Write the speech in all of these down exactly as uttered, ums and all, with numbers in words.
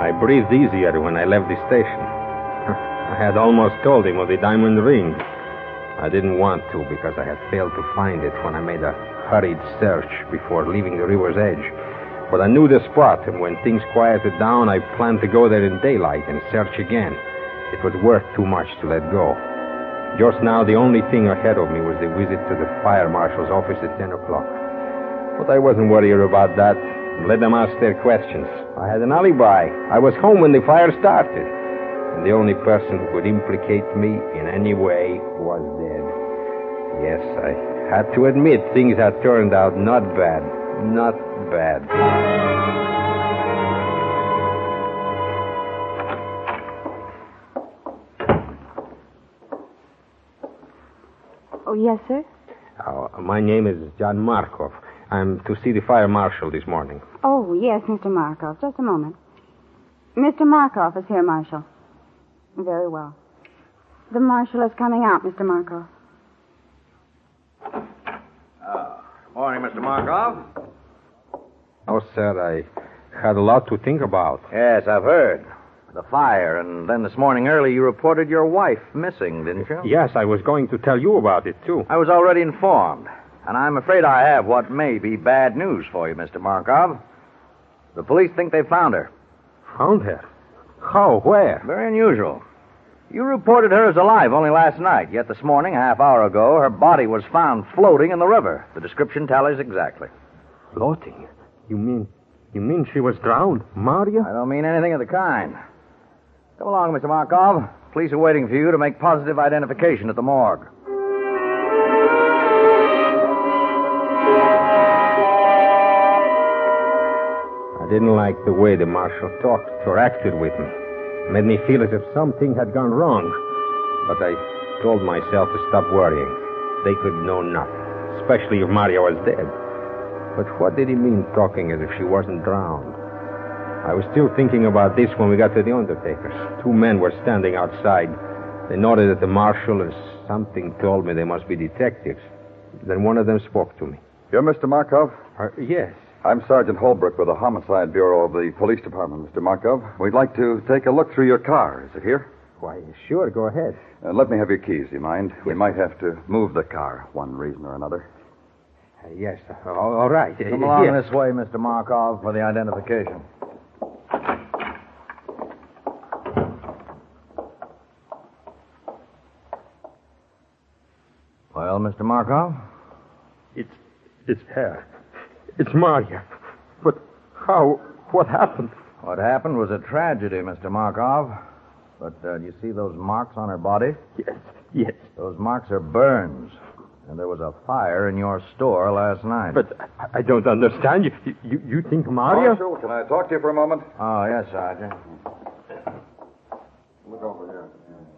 I breathed easier when I left the station. I had almost told him of the diamond ring. I didn't want to because I had failed to find it when I made a hurried search before leaving the river's edge. But I knew the spot, and when things quieted down, I planned to go there in daylight and search again. It was worth too much to let go. Just now, the only thing ahead of me was the visit to the fire marshal's office at ten o'clock. But I wasn't worried about that. Let them ask their questions. I had an alibi. I was home when the fire started. And the only person who could implicate me in any way was dead. Yes, I had to admit things had turned out not bad. Not bad. Oh, yes, sir? Oh, my name is John Markov. I'm to see the fire marshal this morning. Oh, yes, Mister Markov. Just a moment. Mister Markov is here, Marshal. Very well. The marshal is coming out, Mister Markov. Uh, morning, Mister Markov. Oh, sir, I had a lot to think about. Yes, I've heard. The fire, and then this morning early you reported your wife missing, didn't you? Yes, I was going to tell you about it, too. I was already informed, and I'm afraid I have what may be bad news for you, Mister Markov. The police think they found her. Found her? How? Where? Very unusual. You reported her as alive only last night, yet this morning, a half hour ago, her body was found floating in the river. The description tallies exactly. Floating? You mean, you mean she was drowned, Maria? I don't mean anything of the kind. Come along, Mister Markov. Police are waiting for you to make positive identification at the morgue. I didn't like the way the marshal talked or acted with me. It made me feel as if something had gone wrong. But I told myself to stop worrying. They could know nothing, especially if Maria was dead. But what did he mean talking as if she wasn't drowned? I was still thinking about this when we got to the undertaker's. Two men were standing outside. They nodded at the marshal, and something told me they must be detectives. Then one of them spoke to me. You're Mister Markov? Uh, yes. I'm Sergeant Holbrook with the Homicide Bureau of the Police Department, Mister Markov. We'd like to take a look through your car. Is it here? Why, sure, go ahead. Uh, let me have your keys, you mind? Yes. We might have to move the car, one reason or another. Uh, yes, uh, all, all right. Come uh, along yes. this way, Mister Markov, for the identification. Well, Mister Markov? It's, it's her. It's Maria. But how? What happened? What happened was a tragedy, Mister Markov. But uh, do you see those marks on her body? Yes, yes. Those marks are burns. And there was a fire in your store last night. But I don't understand. You you, you think Maria... Marshal, can I talk to you for a moment? Oh, yes, Sergeant. Look over here.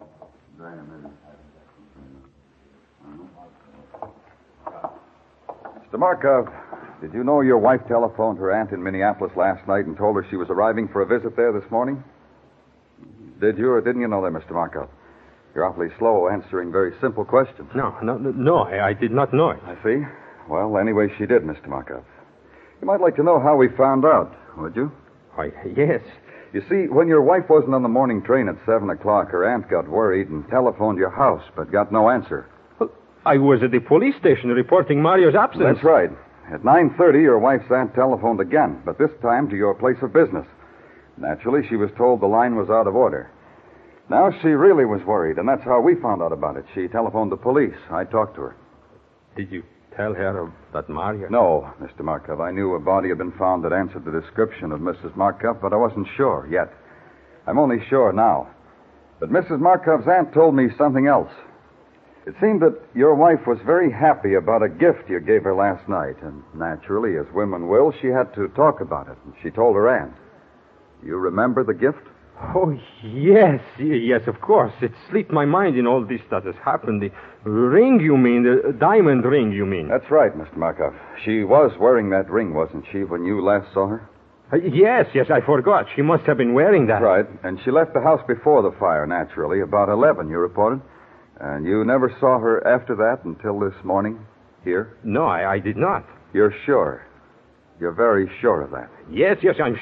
Mister Markov, did you know your wife telephoned her aunt in Minneapolis last night and told her she was arriving for a visit there this morning? Did you or didn't you know that, Mister Markov? You're awfully slow answering very simple questions. No, no, no, I, I did not know it. I see. Well, anyway, she did, Mister Markov. You might like to know how we found out, would you? Why, yes. You see, when your wife wasn't on the morning train at seven o'clock, her aunt got worried and telephoned your house, but got no answer. Well, I was at the police station reporting Maria's absence. That's right. At nine thirty, your wife's aunt telephoned again, but this time to your place of business. Naturally, she was told the line was out of order. Now she really was worried, and that's how we found out about it. She telephoned the police. I talked to her. Did you tell her about Maria? No, Mister Markov. I knew a body had been found that answered the description of Missus Markov, but I wasn't sure yet. I'm only sure now. But Missus Markov's aunt told me something else. It seemed that your wife was very happy about a gift you gave her last night, and naturally, as women will, she had to talk about it, and she told her aunt. You remember the gift? Oh, yes, yes, of course. It slipped my mind in all this that has happened. The ring, you mean, the diamond ring, you mean? That's right, Mister Markov. She was wearing that ring, wasn't she, when you last saw her? Uh, yes, yes, I forgot. She must have been wearing that. Right, and she left the house before the fire, naturally, about eleven, you reported. And you never saw her after that until this morning, here? No, I, I did not. You're sure? You're very sure of that? Yes, yes, I'm